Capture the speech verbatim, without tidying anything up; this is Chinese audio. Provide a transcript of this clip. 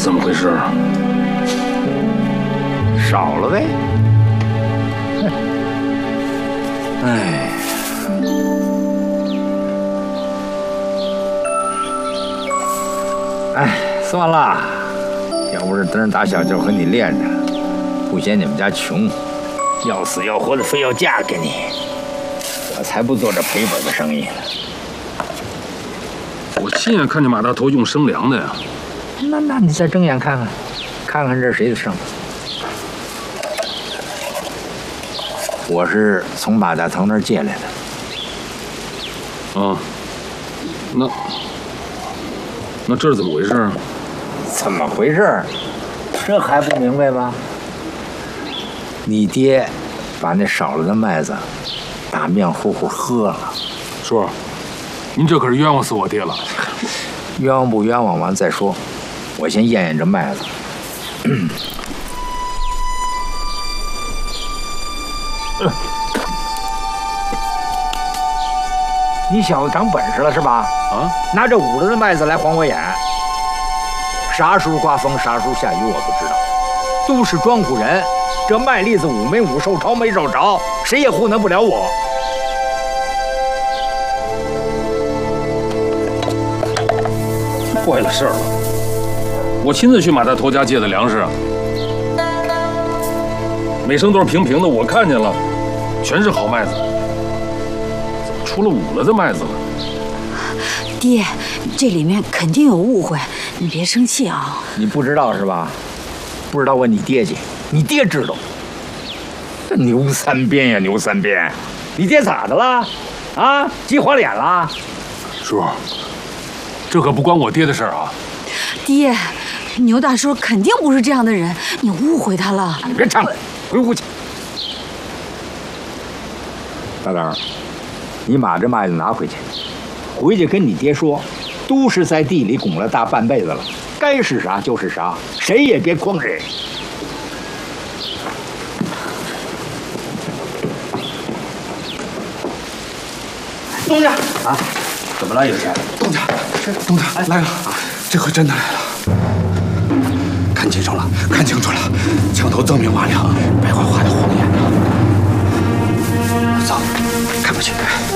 怎么回事啊？ 少了呗。哎，哎，算了，要不是等着打小就和你练着，不嫌你们家穷，要死要活的非要嫁给你，我才不做这赔本的生意呢。 我亲眼看见马大头用生粮的呀。 那那你再睁眼看看，看看这是谁的生？我是从马大头那儿借来的。啊，那那这是怎么回事啊？ 怎么回事？这还不明白吗？你爹把那少了的麦子打面糊糊喝了。 叔，您这可是冤枉死我爹了。 冤枉不冤枉完再说，我先验验这麦子。嗯嗯、你小子长本事了是吧？ 啊！ 拿这捂着的麦子来晃我眼。啥时候刮风，啥时候下雨，我不知道。都是庄户人，这麦粒子捂没捂，受潮没受着，谁也糊弄不了我。 坏了事儿了！我亲自去马大头家借的粮食，每升都是平平的，我看见了，全是好麦子，出了捂了的麦子了。 爹，这里面肯定有误会，你别生气啊。 你不知道是吧？不知道问你爹去，你爹知道。这牛三鞭呀，牛三鞭！你爹咋的了？啊，急黄脸了？ 叔，这可不关我爹的事儿啊。 爹，牛大叔肯定不是这样的人，你误会他了。 你别掺和，回屋去。大胆儿，你把这麦子拿回去，回去跟你爹说，都是在地里拱了大半辈子了，该是啥就是啥，谁也别诓谁。 东家啊，怎么了，有钱？ 东家，东家来了，这回真的来了。看清楚了，看清楚了，墙头锃明瓦亮，白花花的红眼呢。走，看过去。